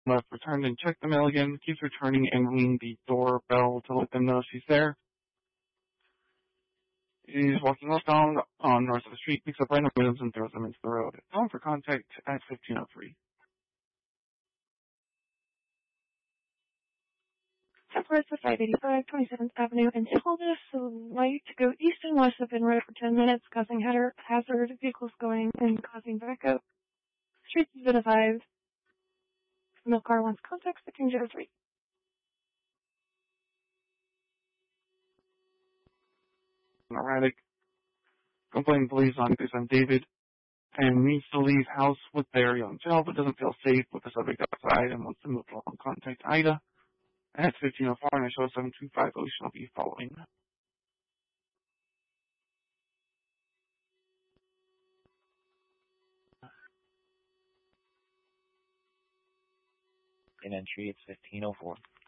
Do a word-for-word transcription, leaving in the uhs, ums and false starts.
Left returned and checked the mail again, keeps returning and ringing the doorbell to let them know she's there. She's walking westbound on north of the street, picks up random items and throws them into the road. Calling for contact at fifteen oh three. Temporary to five eighty-five twenty-seventh Avenue and told us the light to go east and west have been red for ten minutes, causing hazard vehicles going and causing backup. Streets has been advised. No car wants contact fifteen oh three. Erratic. Complaining police on because I'm David and needs to leave house with their young child but doesn't feel safe with the subject outside and wants to move along. Contact Ida at fifteen oh four and I show seven two five oh shall be following. In entry, it's fifteen oh four.